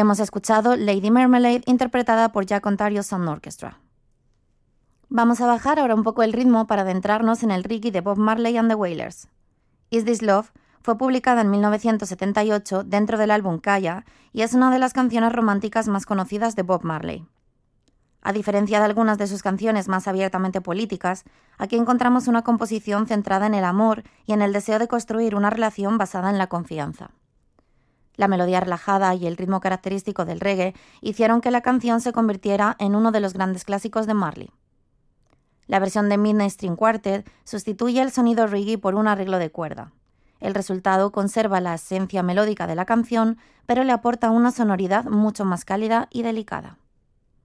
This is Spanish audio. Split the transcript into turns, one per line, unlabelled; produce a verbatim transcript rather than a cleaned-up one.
Hemos escuchado Lady Marmalade interpretada por Jack Ontario Sound Orchestra. Vamos a bajar ahora un poco el ritmo para adentrarnos en el reggae de Bob Marley and the Wailers. Is This Love fue publicada en mil novecientos setenta y ocho dentro del álbum Kaya y es una de las canciones románticas más conocidas de Bob Marley. A diferencia de algunas de sus canciones más abiertamente políticas, aquí encontramos una composición centrada en el amor y en el deseo de construir una relación basada en la confianza. La melodía relajada y el ritmo característico del reggae hicieron que la canción se convirtiera en uno de los grandes clásicos de Marley. La versión de Midnight String Quartet sustituye el sonido reggae por un arreglo de cuerda. El resultado conserva la esencia melódica de la canción, pero le aporta una sonoridad mucho más cálida y delicada.